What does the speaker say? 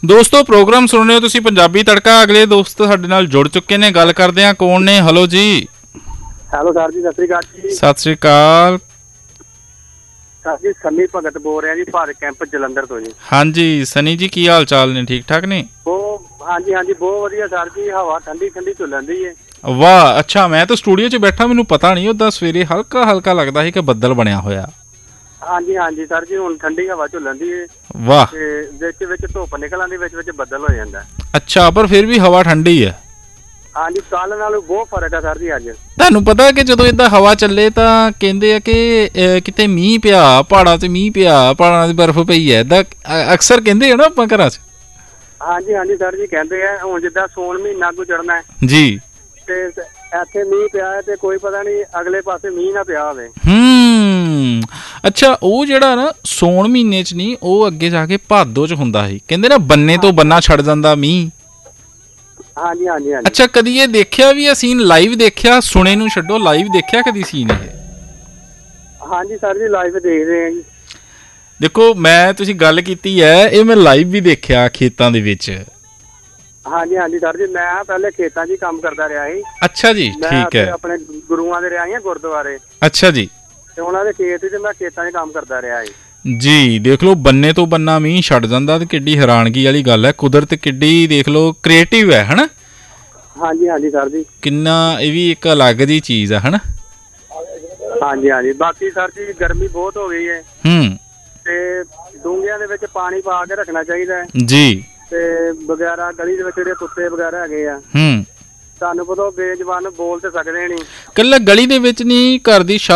ਦੋਸਤੋ ਪ੍ਰੋਗਰਾਮ ਸੁਣ ਰਹੇ ਹੋ ਤੁਸੀਂ ਪੰਜਾਬੀ ਤੜਕਾ। ਅਗਲੇ ਦੋਸਤ ਸਾਡੇ ਨਾਲ ਜੁੜ ਚੁੱਕੇ ਨੇ, ਗੱਲ ਕਰਦੇ ਆ ਕੌਣ ਨੇ। ਹੈਲੋ ਜੀ। ਹੈਲੋ ਸਰ ਜੀ, ਸਤਿ ਸ੍ਰੀ ਅਕਾਲ ਜੀ। ਸਤਿ ਸ੍ਰੀ ਅਕਾਲ ਸਰ ਜੀ, ਸਨੀ ਭਗਤ ਬੋਲ ਰਿਹਾ ਜੀ, ਭਾਰਤ ਕੈਂਪ ਜਲੰਧਰ ਤੋਂ ਜੀ। ਹਾਂਜੀ ਸਨੀ ਜੀ, ਕੀ ਹਾਲ ਚਾਲ ਨੇ? ਠੀਕ ਠਾਕ ਨੇ? ਹਾਂਜੀ ਹਾਂਜੀ, ਬਹੁਤ ਵਧੀਆ ਸਰ ਜੀ। ਹਵਾ ਠੰਡੀ ਠੰਡੀ ਚੱਲਣ ਦੀ ਹੈ। ਵਾਹ, ਅੱਛਾ। ਮੈਂ ਤਾਂ ਸਟੂਡੀਓ 'ਚ ਬੈਠਾ, ਮੈਨੂੰ ਪਤਾ ਨਹੀਂ ਉੱਦਾਂ ਸਵੇਰੇ ਹਲਕਾ ਹਲਕਾ ਲੱਗਦਾ ਸੀ ਕਿ ਬੱਦਲ ਬਣਿਆ ਹੋਇਆ। ਹਾਂਜੀ ਹਾਂਜੀ ਸਰ ਜੀ, ਹੁਣ ਠੰਡੀ ਹਵਾ ਚੱਲਣ ਦੀ ਹੈ। ਵਾਹ। ਤੇ ਵਿੱਚ ਵਿੱਚ ਧੁੱਪ ਨਿਕਲ ਆਉਂਦੀ, ਵਿੱਚ ਵਿੱਚ ਬੱਦਲ ਹੋ ਜਾਂਦਾ। ਅੱਛਾ, ਪਰ ਫਿਰ ਵੀ ਹਵਾ ਠੰਡੀ ਹੈ। ਹਾਂਜੀ, ਕੱਲ ਨਾਲੋਂ ਬਹੁਤ ਫਰਕ ਹੈ ਸਰ ਜੀ ਅੱਜ। ਤੁਹਾਨੂੰ ਪਤਾ ਕਿ ਜਦੋਂ ਏਦਾਂ ਹਵਾ ਚੱਲੇ ਤਾਂ ਕਹਿੰਦੇ ਆ ਕਿ ਕਿਤੇ ਮੀਂਹ ਪਿਆ, ਪਹਾੜਾਂ 'ਚ ਮੀਂਹ ਪਿਆ, ਪਹਾੜਾਂ 'ਚ ਬਰਫ਼ ਪਈ ਹੈ, ਏਦਾਂ ਅਕਸਰ ਕਹਿੰਦੇ ਆ ਨਾ ਆਪਾਂ ਘਰਾਂ 'ਚ। ਹਾਂਜੀ ਹਾਂਜੀ ਸਰ ਜੀ, ਕਹਿੰਦੇ ਆ ਹੁਣ ਜਿੱਦਾਂ ਸੌਣ ਮਹੀਨਾ ਗੁਜ਼ਰਨਾ ਜੀ, ਤੇ ਇੱਥੇ ਮੀਂਹ ਪਿਆ ਹੈ ਤੇ ਕੋਈ ਪਤਾ ਨਹੀਂ ਅਗਲੇ ਪਾਸੇ ਮੀਂਹ ਨਾ ਪਿਆ ਹੋਵੇ। ਅੱਛਾ। ਉਹ ਜਿਹੜਾ ਨਾ ਸੌਣ ਮਹੀਨੇ 'ਚ ਨਹੀਂ, ਉਹ ਅੱਗੇ ਜਾ ਕੇ ਭਾਦੋ 'ਚ ਹੁੰਦਾ ਸੀ, ਕਹਿੰਦੇ ਨਾ ਬੰਨੇ ਤੋਂ ਬੰਨਾ ਛੱਡ ਜਾਂਦਾ ਮੀਂਹ। ਹਾਂਜੀ ਹਾਂਜੀ ਹਾਂਜੀ। ਅੱਛਾ, ਕਦੀ ਇਹ ਦੇਖਿਆ ਵੀ ਇਹ ਸੀਨ ਲਾਈਵ ਦੇਖਿਆ? ਸੁਣੇ ਨੂੰ ਛੱਡੋ, ਲਾਈਵ ਦੇਖਿਆ ਕਦੀ ਸੀਨ ਇਹ? ਹਾਂਜੀ ਸਰ ਜੀ, ਲਾਈਵ ਦੇਖ ਰਹੇ ਆ ਜੀ। ਦੇਖੋ, ਤੁਸੀਂ ਗੱਲ ਕੀਤੀ ਹੈ, ਇਹ ਮੈਂ ਲਾਈਵ ਵੀ ਦੇਖਿਆ ਖੇਤਾਂ ਦੇ ਵਿੱਚ। ਹਾਂਜੀ ਹਾਂਜੀ ਸਰ ਜੀ, ਮੈਂ ਪਹਿਲੇ ਖੇਤਾਂ 'ਚ ਹੀ ਕੰਮ ਕਰਦਾ ਰਿਹਾ ਸੀ। ਅੱਛਾ ਜੀ, ਠੀਕ ਹੈ। ਮੈਂ ਆਪਣੇ ਗੁਰੂਆਂ ਦੇ ਰਿਹਾ ਸੀ ਗੁਰਦੁਆਰੇ। ਅੱਛਾ ਜੀ। ਤੇ ਉਹਨਾਂ ਦੇ ਖੇਤ ਤੇ ਮੈਂ ਖੇਤਾਂ 'ਚ ਕੰਮ ਕਰਦਾ ਰਿਹਾ ਸੀ ਜੀ। ਦੇਖ ਲਓ, ਬੰਨੇ ਤੋਂ ਬੰਨਾ ਮੀਂਹ ਛੱਡ ਜਾਂਦਾ ਤੇ ਕਿੱਡੀ ਹੈਰਾਨਗੀ ਵਾਲੀ ਗੱਲ ਹੈ। ਕੁਦਰਤ ਕਿੱਡੀ ਦੇਖ ਲਓ ਕ੍ਰੀਏਟਿਵ ਹੈ ਹਨਾ। ਹਾਂਜੀ ਹਾਂਜੀ ਸਰ ਜੀ, ਕਿੰਨਾ ਇਹ ਵੀ ਇੱਕ ਅਲੱਗ ਜਿਹੀ ਚੀਜ਼ ਹੈ ਹਨਾ। ਹਾਂਜੀ ਹਾਂਜੀ। ਬਾਕੀ ਸਰ ਜੀ, ਗਰਮੀ ਬਹੁਤ ਹੋ ਗਈ ਹੈ ਤੇ ਡੂੰਘਿਆਂ ਦੇ ਵਿੱਚ ਪਾਣੀ ਪਾ ਕੇ ਰੱਖਣਾ ਚਾਹੀਦਾ ਹੈ ਜੀ। ਤੇ ਵਗੈਰਾ ਗਲੀ ਦੇ ਵਿੱਚ ਜਿਹੜੇ ਕੁੱਤੇ ਵਗੈਰਾ ਹੈਗੇ ਆ, ਤੁਹਾਨੂੰ ਪਤਾ ਬੇਜ਼ੁਬਾਨ ਬੋਲ ਤੇ ਸਕਦੇ ਨਹੀਂ। ਕੱਲਾ ਗਲੀ ਦੇ ਵਿੱਚ ਨਹੀਂ, ਘਰ ਦੀ